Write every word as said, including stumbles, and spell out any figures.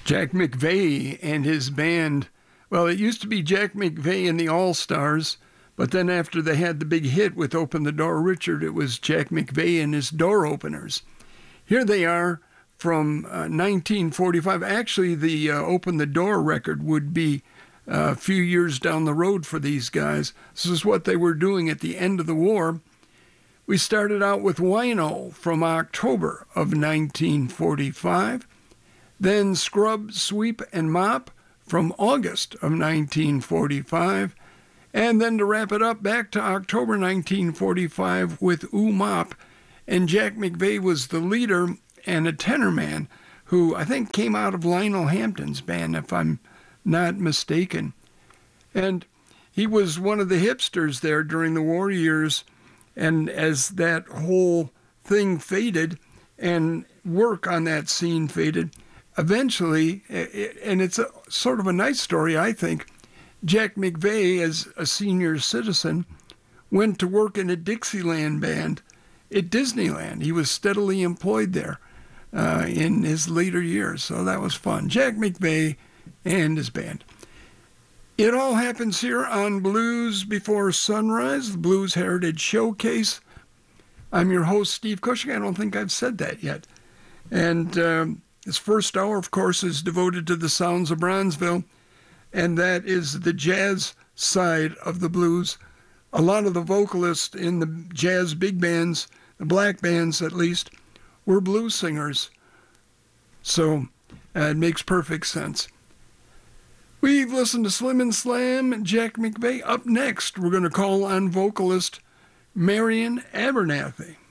Jack McVeigh and his band. Well, it used to be Jack McVeigh and the All-Stars, but then after they had the big hit with Open the Door, Richard, it was Jack McVeigh and his Door Openers. Here they are from uh, nineteen forty-five. Actually, the uh, Open the Door record would be uh, a few years down the road for these guys. This is what they were doing at the end of the war. We started out with Wino from October of nineteen forty-five. Then Scrub, Sweep, and Mop from August of nineteen forty-five. And then to wrap it up, back to October nineteen forty-five with Oo Mop. And Jack McVeigh was the leader and a tenor man who I think came out of Lionel Hampton's band, if I'm not mistaken. And he was one of the hipsters there during the war years. And as that whole thing faded and work on that scene faded, eventually, and it's a, sort of a nice story, I think, Jack McVeigh, as a senior citizen, went to work in a Dixieland band at Disneyland. He was steadily employed there uh, in his later years, so that was fun. Jack McVeigh and his band. It all happens here on Blues Before Sunrise, the Blues Heritage Showcase. I'm your host, Steve Cushing. I don't think I've said that yet. And um, this first hour, of course, is devoted to the sounds of Bronzeville, and that is the jazz side of the blues. A lot of the vocalists in the jazz big bands, the black bands at least, were blues singers. So uh, it makes perfect sense. We've listened to Slim and Slam and Jack McVeigh. Up next, we're going to call on vocalist Marian Abernathy.